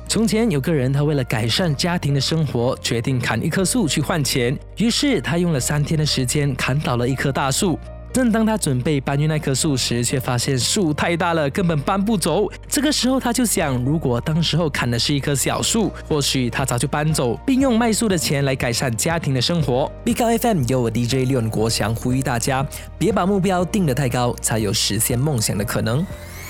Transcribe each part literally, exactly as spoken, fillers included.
从前有个人，他为了改善家庭的生活，决定砍一棵树去换钱。于是他用了三天的时间砍倒了一棵大树。正当他准备搬运那棵树时，却发现树太大了，根本搬不走。这个时候他就想，如果当时候砍的是一棵小树，或许他早就搬走，并用卖树的钱来改善家庭的生活。B K F M 由我 D J 廖国祥呼吁大家，别把目标定得太高，才有实现梦想的可能。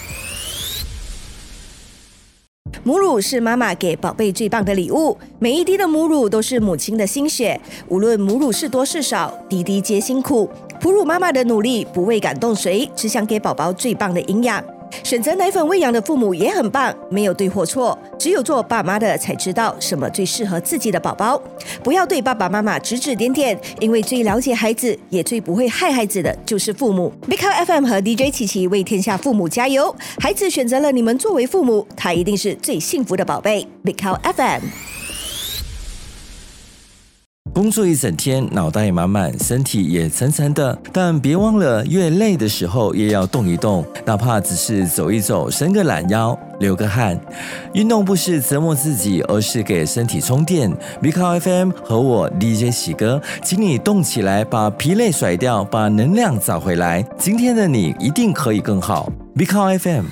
母乳是妈妈给宝贝最棒的礼物，每一滴的母乳都是母亲的心血，无论母乳是多是少，滴滴皆辛苦。哺乳妈妈的努力不为感动谁，只想给宝宝最棒的营养。选择奶粉喂养的父母也很棒，没有对或错，只有做爸妈的才知道什么最适合自己的宝宝。不要对爸爸妈妈指指点点，因为最了解孩子也最不会害孩子的就是父母。Big Cow F M 和 D J 琪琪为天下父母加油，孩子选择了你们作为父母，他一定是最幸福的宝贝。Big Cow F M。 工作一整天，脑袋满满，身体也沉沉的，但别忘了，越累的时候也要动一动，哪怕只是走一走，伸个懒腰，流个汗。运动不是折磨自己，而是给身体充电。B K F M 和我 D J 喜哥，请你动起来，把疲累甩掉，把能量找回来。今天的你一定可以更好。B K F M。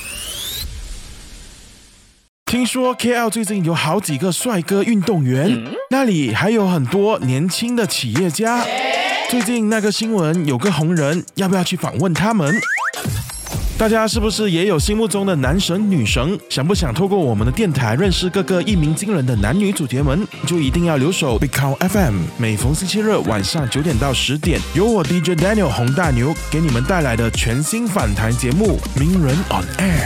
听说 K L 最近有好几个帅哥运动员，嗯、那里还有很多年轻的企业家。最近那个新闻有个红人，要不要去访问他们？大家是不是也有心目中的男神女神？想不想透过我们的电台认识各个一鸣惊人的男女主角们？就一定要留守 Big Cow F M， 每逢星期日晚上九点到十点，由我 D J Daniel 洪大牛给你们带来的全新访谈节目《名人 on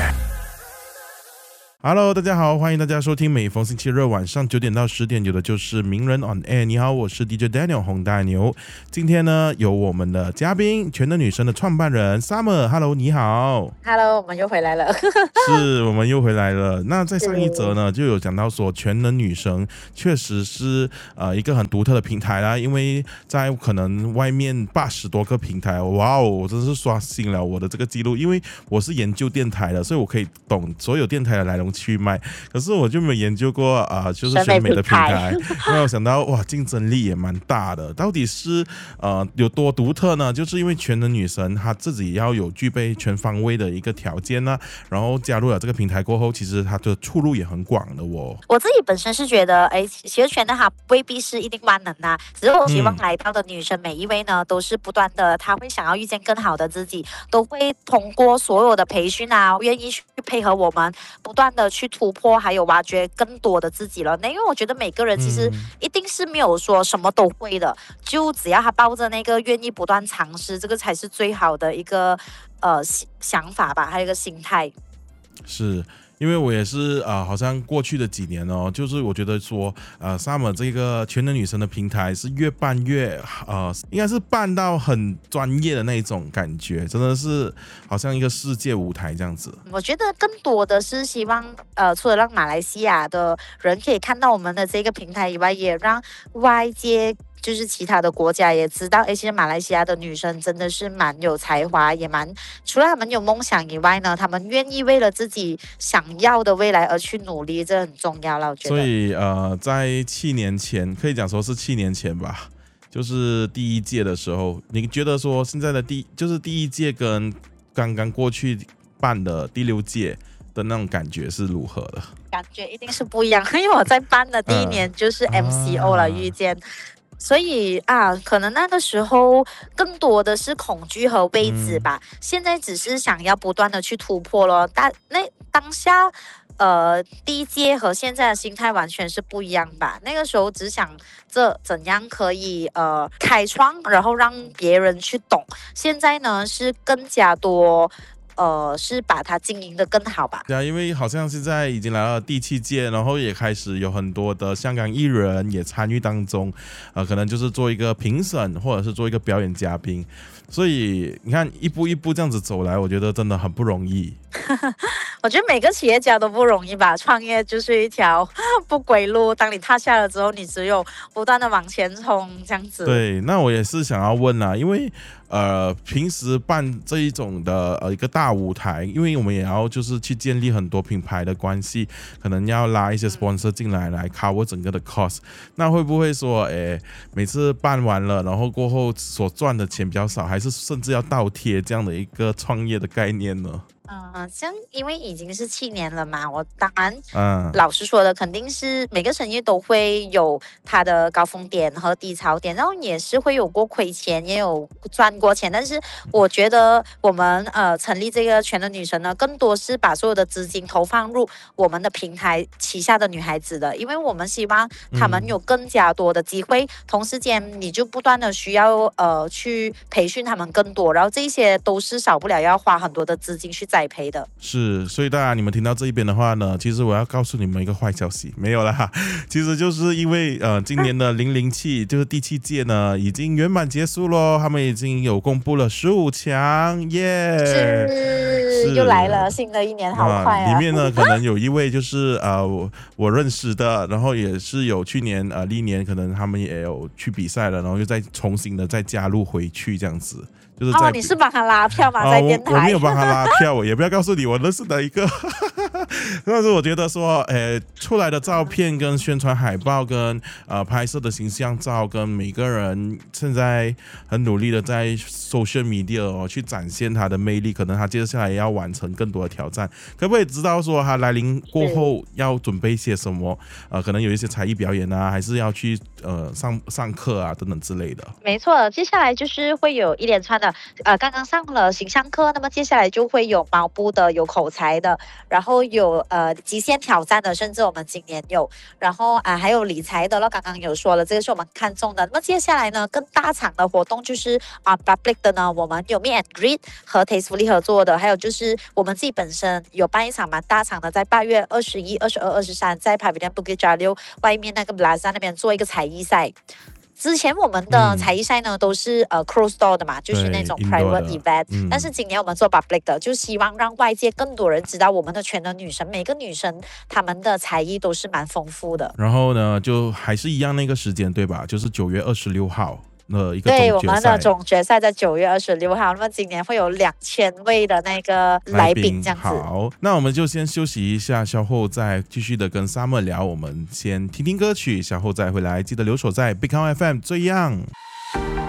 Air》。Hello， 大家好，欢迎大家收听每逢星期日晚上九点到十点，有的就是名人 on air。你好，我是 D J Daniel 洪大牛。今天呢，有我们的嘉宾，全能女神的创办人 Summer。Hello， 你好。 Hello， 我们又回来了。 是，我们又回来了。那在上一则呢，就有讲到说，全能女神确实是呃一个很独特的平台啦，因为在可能外面八十多个平台，哇哦，我真是刷新了我的这个记录，因为我是研究电台的，所以我可以懂所有电台的来龙去脉，可是我就没有研究过啊、呃，就是选美的平台。那我想到哇，竞争力也蛮大的，到底是呃有多独特呢？就是因为全能女神她自己要有具备全方位的一个条件呢，然后加入了这个平台过后，其实她的出路也很广的哦。 我自己本身是觉得，哎，其实全能哈未必是一定万能啊，只是我希望来到的女生每一位呢，都是不断的，她会想要遇见更好的自己，都会通过所有的培训啊，愿意去配合我们，不断的去突破，还有挖掘更多的自己了。那因为我觉得每个人其实一定是没有说什么都会的，嗯、就只要他抱着那个愿意不断尝试，这个才是最好的一个呃想法吧，还有一个心态。 是。因为我也是啊、呃，好像过去的几年哦，就是我觉得说，呃 ，Summer 这个全能女神的平台是越办越呃，应该是办到很专业的那种感觉，真的是好像一个世界舞台这样子。 我觉得更多的是希望，呃，除了让马来西亚的人可以看到我们的这个平台以外，也让外界。就是其他的国家也知道，其实马来西亚的女生真的是蛮有才华，也蛮除了她们有梦想以外呢，她们愿意为了自己想要的未来而去努力，这很重要了，我觉得。 所以呃，在七年前，可以讲说是七年前吧，就是第一届的时候，你觉得说现在的第就是第一届跟刚刚过去办的第六届的那种感觉是如何的？ 感觉一定是不一样，因为我在办的第一年就是 M C O 了，遇见。所以啊，可能那个时候更多的是恐惧和未知吧。嗯、现在只是想要不断的去突破咯。但那当下，呃，第一届和现在的心态完全是不一样吧。那个时候只想着怎样可以呃开创，然后让别人去懂。现在呢是更加多。呃，是把它经营的更好吧？ 对啊，因为好像现在已经来到第七届，然后也开始有很多的香港艺人也参与当中，呃，可能就是做一个评审，或者是做一个表演嘉宾。所以你看，一步一步这样子走来，我觉得真的很不容易。 我觉得每个企业家都不容易吧，创业就是一条不归路。当你踏下了之后，你只有不断的往前冲，这样子。 对，那我也是想要问啦，因为呃，平时办这一种的呃一个大舞台，因为我们也要就是去建立很多品牌的关系，可能要拉一些 sponsor 进来来 cover 整个的 cost。那会不会说，诶，每次办完了，然后过后所赚的钱比较少，还是甚至要倒贴这样的一个创业的概念呢？ 嗯，像因为已经是七年了嘛，我当然， 嗯， 老实说的，肯定是每个生意都会有它的高峰点和低潮点，然后也是会有过亏钱，也有赚过钱。但是我觉得我们呃成立这个全能女神呢，更多是把所有的资金投放入我们的平台旗下的女孩子的，因为我们希望她们有更加多的机会，嗯、同时间你就不断的需要呃去培训她们更多，然后这些都是少不了要花很多的资金去栽培的。 是，所以大家你们听到这一边的话呢，其实我要告诉你们一个坏消息，没有啦，其实就是因为呃今年的零零七就是第七届呢已经圆满结束咯，他们已经有公布了十五强，耶、yeah 是，又来了，新的一年好快啊！ 啊里面呢可能有一位就是呃我我认识的，然后也是有去年呃历年可能他们也有去比赛了，然后又再重新的再加入回去这样子。就是在哦，你是帮他拉票吗？在电台、 哦我？我没有帮他拉票，我也不要告诉你我认识的一个。但是我觉得说，诶，出来的照片跟宣传海报跟呃拍摄的形象照，跟每个人现在很努力的在 social media 哦去展现他的魅力，可能他接下来也要完成更多的挑战。可不可以知道说他来临过后要准备些什么？呃，可能有一些才艺表演啊，还是要去呃上上课啊等等之类的。 没错，接下来就是会有一连串的。呃，刚刚上了形象课，那么接下来就会有毛步的，有口才的，然后有呃极限挑战的，甚至我们今年有，然后啊、呃、还有理财的了，刚刚有说了，这个是我们看中的。那么接下来呢，更大场的活动就是啊、呃、public 的呢，我们有 meet and greet 和 Tastefully 合作的，还有就是我们自己本身有办一场蛮大场的，在八月二十一、二十二、二十三，在 Pavilion Bukit Jalil 外面那个 Plaza 那边做一个才艺赛。之前我们的才艺赛呢、嗯、都是呃 closed door 的嘛，就是那种 private event、嗯、但是今年我们做 public 的，就希望让外界更多人知道我们的全能女神，每个女生她们的才艺都是蛮丰富的。 然后呢就还是一样那个时间对吧，就是九月二十六号的一个总决赛。 对，我们的总决赛在九月二十六号，那么今年会有两千位的那个来宾这样子。 好，那我们就先休息一下，稍后再继续的跟 Summer 聊。我们先听听歌曲，稍后再回来，记得留守在 Big Town F M 这样。